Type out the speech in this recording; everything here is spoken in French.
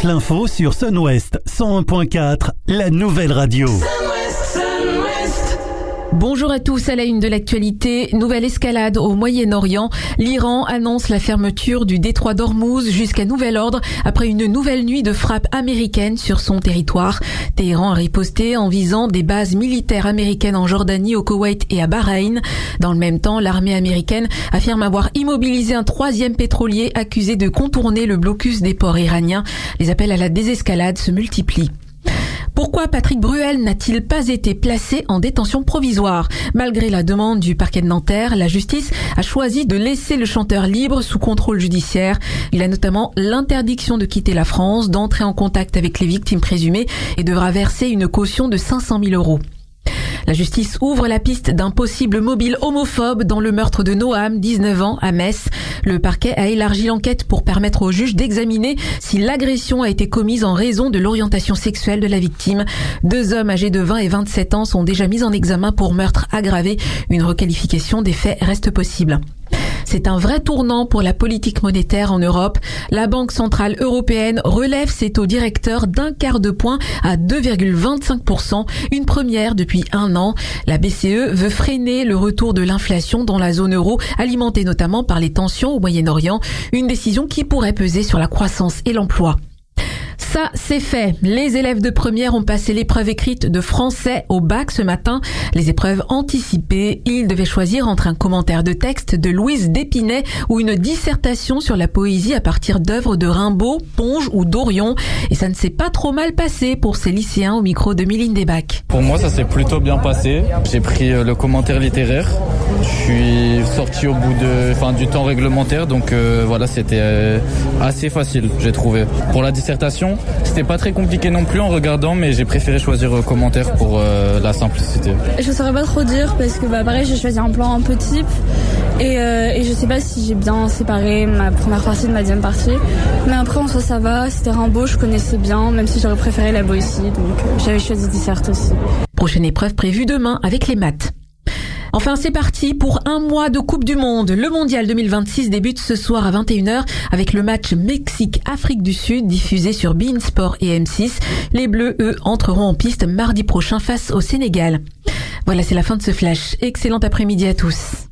toute l'info sur Sun West 101.4, la nouvelle radio. Bonjour à tous, à la une de l'actualité, nouvelle escalade au Moyen-Orient. L'Iran annonce la fermeture du détroit d'Ormuz jusqu'à nouvel ordre après une nouvelle nuit de frappes américaines sur son territoire. Téhéran a riposté en visant des bases militaires américaines en Jordanie, au Koweït et à Bahreïn. Dans le même temps, l'armée américaine affirme avoir immobilisé un troisième pétrolier accusé de contourner le blocus des ports iraniens. Les appels à la désescalade se multiplient. Pourquoi Patrick Bruel n'a-t-il pas été placé en détention provisoire ? Malgré la demande du parquet de Nanterre, la justice a choisi de laisser le chanteur libre sous contrôle judiciaire. Il a notamment l'interdiction de quitter la France, d'entrer en contact avec les victimes présumées et devra verser une caution de 500 000 €. La justice ouvre la piste d'un possible mobile homophobe dans le meurtre de Noam, 19 ans, à Metz. Le parquet a élargi l'enquête pour permettre au juge d'examiner si l'agression a été commise en raison de l'orientation sexuelle de la victime. 2 hommes âgés de 20 et 27 ans sont déjà mis en examen pour meurtre aggravé. Une requalification des faits reste possible. C'est un vrai tournant pour la politique monétaire en Europe. La Banque centrale européenne relève ses taux directeurs d'un quart de point à 2,25%, une première depuis 1 an. La BCE veut freiner le retour de l'inflation dans la zone euro, alimentée notamment par les tensions au Moyen-Orient, une décision qui pourrait peser sur la croissance et l'emploi. Ça, c'est fait. Les élèves de première ont passé l'épreuve écrite de français au bac ce matin. Les épreuves anticipées. Ils devaient choisir entre un commentaire de texte de Louise d'Épinay ou une dissertation sur la poésie à partir d'œuvres de Rimbaud, Ponge ou Dorion. Et ça ne s'est pas trop mal passé pour ces lycéens au micro de Méline Desbacs. Pour moi, ça s'est plutôt bien passé. J'ai pris le commentaire littéraire. Je suis sorti au bout du temps réglementaire, donc voilà, c'était assez facile, j'ai trouvé. Pour la dissertation, c'était pas très compliqué non plus en regardant, mais j'ai préféré choisir commentaire pour la simplicité. Je saurais pas trop dire parce que pareil, j'ai choisi un plan un peu type et je sais pas si j'ai bien séparé ma première partie de ma deuxième partie. Mais après en soi ça va, c'était Rimbaud, je connaissais bien, même si j'aurais préféré la Boétie, donc j'avais choisi dissert aussi. Prochaine épreuve prévue demain avec les maths. Enfin, c'est parti pour un mois de Coupe du Monde. Le Mondial 2026 débute ce soir à 21h avec le match Mexique-Afrique du Sud diffusé sur beIN Sport et M6. Les Bleus, eux, entreront en piste mardi prochain face au Sénégal. Voilà, c'est la fin de ce flash. Excellent après-midi à tous.